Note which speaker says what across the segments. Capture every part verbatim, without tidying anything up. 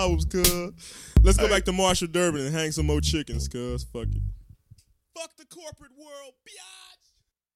Speaker 1: albums, cuz. Let's go back to Marshall Durbin and hang some more chickens, cuz. Fuck it. Fuck the corporate world, biatch.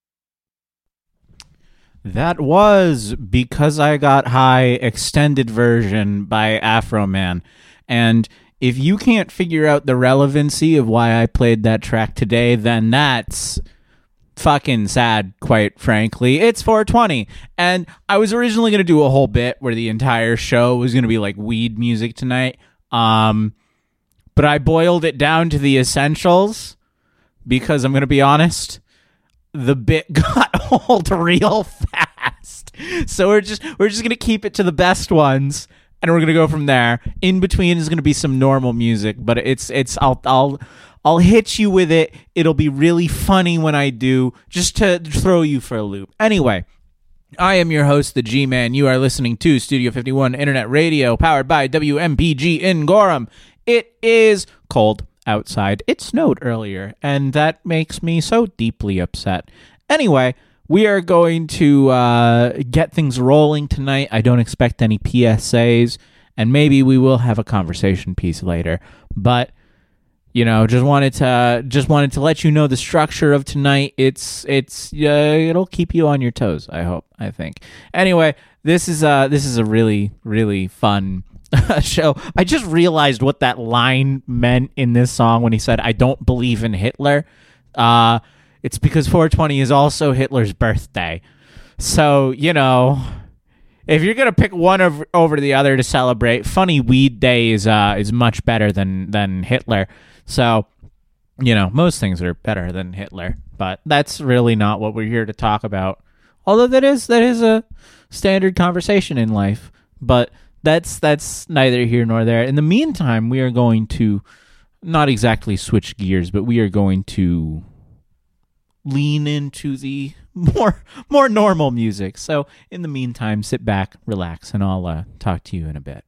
Speaker 2: That was Because I Got High extended version by Afroman. And if you can't figure out the relevancy of why I played that track today, then that's fucking sad, quite frankly. It's four twenty, and I was originally going to do a whole bit where the entire show was going to be like weed music tonight, um, but I boiled it down to the essentials because I'm going to be honest, the bit got old real fast. So we're just we're just going to keep it to the best ones, and we're going to go from there. In between is going to be some normal music, but it's it's I'll I'll I'll hit you with it. It'll be really funny when I do, just to throw you for a loop. Anyway, I am your host, the G-Man. You are listening to Studio fifty-one Internet Radio, powered by W M P G in Gorham. It is cold outside. It snowed earlier, and that makes me so deeply upset. Anyway, we are going to uh, get things rolling tonight. I don't expect any P S As, and maybe we will have a conversation piece later, but you know, just wanted to just wanted to let you know the structure of tonight. It's it's uh, it'll keep you on your toes. I hope. I think. Anyway, this is uh this is a really really fun show. I just realized what that line meant in this song when he said, "I don't believe in Hitler." Uh, it's because four twenty is also Hitler's birthday. So you know, if you're gonna pick one over, over the other to celebrate, Funny Weed Day is uh is much better than than Hitler. So, you know, most things are better than Hitler, but that's really not what we're here to talk about. Although that is that is a standard conversation in life, but that's that's neither here nor there. In the meantime, we are going to not exactly switch gears, but we are going to lean into the more more normal music. So, in the meantime, sit back, relax, and I'll uh, talk to you in a bit.